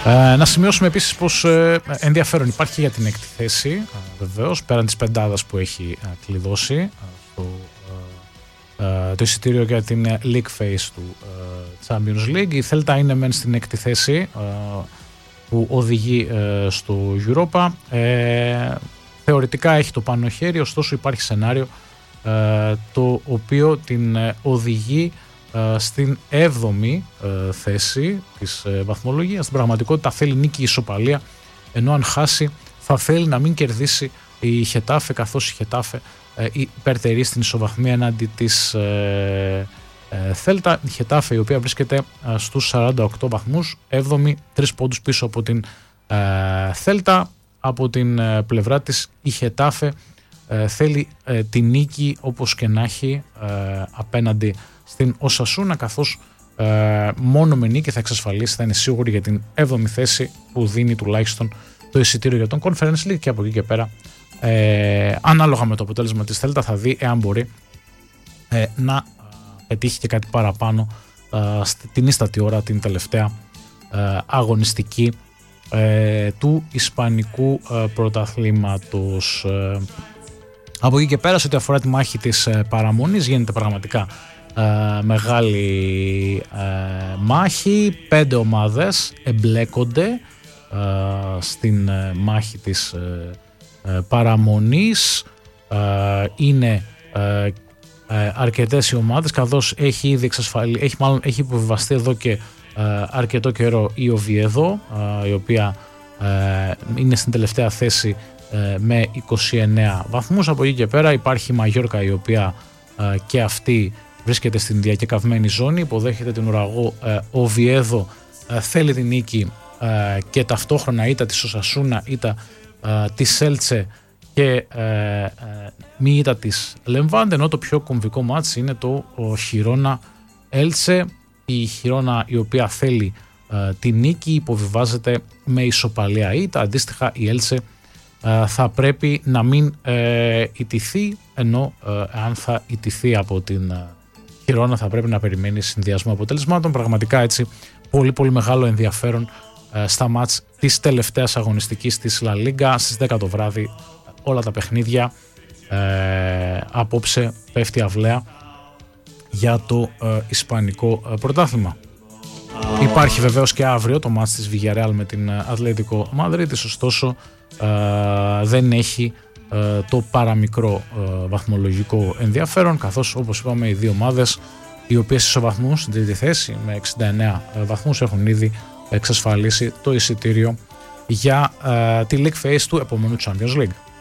Να σημειώσουμε επίσης πως ενδιαφέρον υπάρχει για την έκτη θέση, βεβαίως, πέραν της πεντάδας που έχει κλειδώσει το εισιτήριο για την League Phase του Champions League. Η Θέλτα είναι μεν στην έκτη θέση που οδηγεί στο Europa. Θεωρητικά έχει το πάνω χέρι, ωστόσο υπάρχει σενάριο το οποίο την οδηγεί στην 7η θέση της βαθμολογίας. Στην πραγματικότητα θέλει νίκη ισοπαλία, ενώ αν χάσει θα θέλει να μην κερδίσει η Χετάφε, καθώς η Χετάφε υπερτερεί στην ισοβαθμία εναντί της Θέλτα. Η Χετάφε, η οποία βρίσκεται στους 48 βαθμούς, 7η, 3 πόντους πίσω από την Θέλτα. Από την πλευρά της η Χετάφε θέλει τη νίκη όπως και να έχει απέναντι στην Οσασούνα, καθώς μόνο με νίκη θα εξασφαλίσει, θα είναι σίγουρη για την 7η θέση που δίνει τουλάχιστον το εισιτήριο για τον Conference League, και από εκεί και πέρα ανάλογα με το αποτέλεσμα της Θέλτα θα δει εάν μπορεί να πετύχει και κάτι παραπάνω την ίστατη ώρα, την τελευταία αγωνιστική του Ισπανικού πρωταθλήματος. Από εκεί και πέρα, σε ό,τι αφορά τη μάχη της παραμονής, γίνεται πραγματικά μεγάλη μάχη. 5 ομάδες εμπλέκονται στην μάχη της παραμονής. Είναι αρκετές οι ομάδες, καθώς έχει ήδη έχει υποβιβαστεί εδώ και αρκετό καιρό η Οβιέδο, η οποία είναι στην τελευταία θέση με 29 βαθμούς. Από εκεί και πέρα υπάρχει η Μαγιόρκα, η οποία και αυτή βρίσκεται στην διακεκαυμένη ζώνη, υποδέχεται την ουραγό Οβιέδο, θέλει την νίκη και ταυτόχρονα ήττα της Οσασούνα, ήττα της Έλτσε και μη ήττα της Λεμβάντε, ενώ το πιο κομβικό μάτς είναι το Χιρόνα Έλτσε. Η Χιρόνα, η οποία θέλει τη νίκη, υποβιβάζεται με ισοπαλία ήττα. Αντίστοιχα η Έλτσε θα πρέπει να μην ιτηθεί, ενώ αν θα ιτηθεί από την Χιρόνα θα πρέπει να περιμένει συνδυασμό αποτελεσμάτων. Πραγματικά έτσι πολύ πολύ μεγάλο ενδιαφέρον στα μάτς της τελευταίας αγωνιστικής της La Liga. Στις 10 το βράδυ όλα τα παιχνίδια. Απόψε πέφτει αυλαία για το Ισπανικό πρωτάθλημα. Υπάρχει βεβαίως και αύριο το μάτς της Villarreal με την Ατλέτικο Μαδρίτης, ωστόσο δεν έχει το παραμικρό βαθμολογικό ενδιαφέρον, καθώς όπως είπαμε οι δύο ομάδες, οι οποίες ισοβαθμούν στην τρίτη θέση με 69 βαθμούς, έχουν ήδη εξασφαλίσει το εισιτήριο για τη League Phase του επόμενου Champions League.